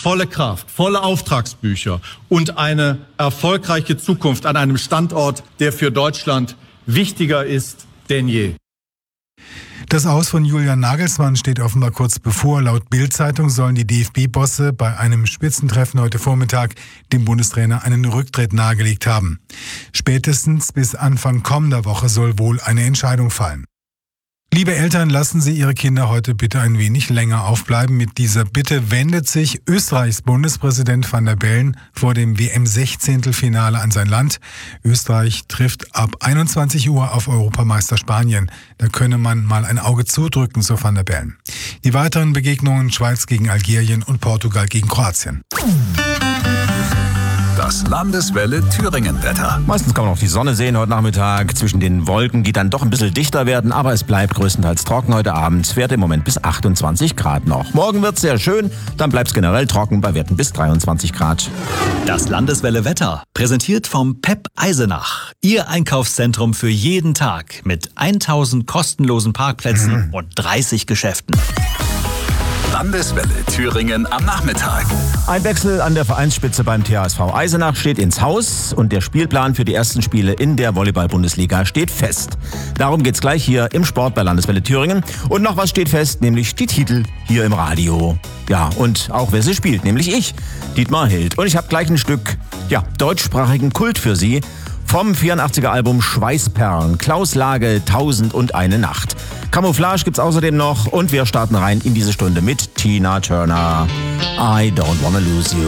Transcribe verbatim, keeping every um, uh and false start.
volle Kraft, volle Auftragsbücher und eine erfolgreiche Zukunft an einem Standort, der für Deutschland wichtiger ist denn je. Das Aus von Julian Nagelsmann steht offenbar kurz bevor. Laut Bild-Zeitung sollen die D F B-Bosse bei einem Spitzentreffen heute Vormittag dem Bundestrainer einen Rücktritt nahegelegt haben. Spätestens bis Anfang kommender Woche soll wohl eine Entscheidung fallen. Liebe Eltern, lassen Sie Ihre Kinder heute bitte ein wenig länger aufbleiben. Mit dieser Bitte wendet sich Österreichs Bundespräsident Van der Bellen vor dem W M-Sechzehntelfinale an sein Land. Österreich trifft ab einundzwanzig Uhr auf Europameister Spanien. Da könne man mal ein Auge zudrücken, so Van der Bellen. Die weiteren Begegnungen: Schweiz gegen Algerien und Portugal gegen Kroatien. Das Landeswelle Thüringen-Wetter. Meistens kann man auch die Sonne sehen heute Nachmittag zwischen den Wolken, die dann doch ein bisschen dichter werden, aber es bleibt größtenteils trocken heute Abend. Werte im Moment bis achtundzwanzig Grad noch. Morgen wird's sehr schön, dann bleibt's generell trocken bei Werten bis dreiundzwanzig Grad. Das Landeswelle Wetter, präsentiert vom P E P Eisenach. Ihr Einkaufszentrum für jeden Tag mit tausend kostenlosen Parkplätzen mhm. und dreißig Geschäften. Landeswelle Thüringen am Nachmittag. Ein Wechsel an der Vereinsspitze beim T H S V Eisenach steht ins Haus und der Spielplan für die ersten Spiele in der Volleyball-Bundesliga steht fest. Darum geht's gleich hier im Sport bei Landeswelle Thüringen. Und noch was steht fest, nämlich die Titel hier im Radio. Ja, und auch wer sie spielt, nämlich ich, Dietmar Hild. Und ich habe gleich ein Stück, ja, deutschsprachigen Kult für Sie. Vom vierundachtziger Album Schweißperlen, Klaus Lage, Tausend und eine Nacht. Camouflage gibt's außerdem noch und wir starten rein in diese Stunde mit Tina Turner. I don't wanna lose you.